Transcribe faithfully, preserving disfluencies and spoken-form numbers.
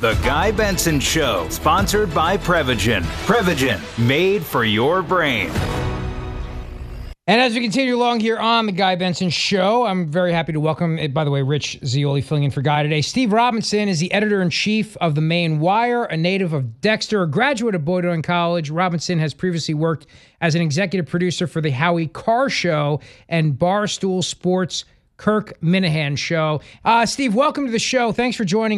The Guy Benson Show, sponsored by Prevagen. Prevagen, made for your brain. And as we continue along here on the Guy Benson Show, I'm very happy to welcome, by the way, Rich Zeoli filling in for Guy today. Steve Robinson is the editor-in-chief of the Maine Wire, a native of Dexter, a graduate of Bowdoin College. Robinson has previously worked as an executive producer for the Howie Carr Show and Barstool Sports' Kirk Minahan Show. Uh, Steve, welcome to the show. Thanks for joining